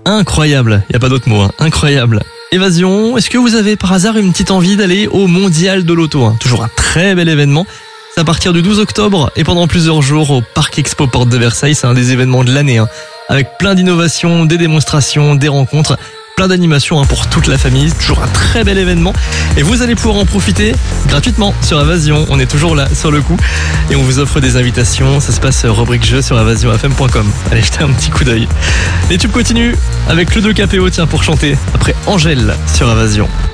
Incroyable, y a pas d'autre mot, incroyable. Évasion, est-ce que vous avez par hasard une petite envie d'aller au Mondial de l'Auto, Toujours un très bel événement. C'est à partir du 12 octobre et pendant plusieurs jours au Parc Expo Porte de Versailles. C'est un des événements de l'année, avec plein d'innovations, des démonstrations, des rencontres, plein d'animations pour toute la famille. Toujours un très bel événement et vous allez pouvoir en profiter gratuitement sur Évasion. On est toujours là sur le coup et on vous offre des invitations. Ça se passe rubrique jeu sur evasionfm.com. Allez jetez un petit coup d'œil. Les tubes continuent avec le 2KPO pour chanter après Angèle sur Évasion.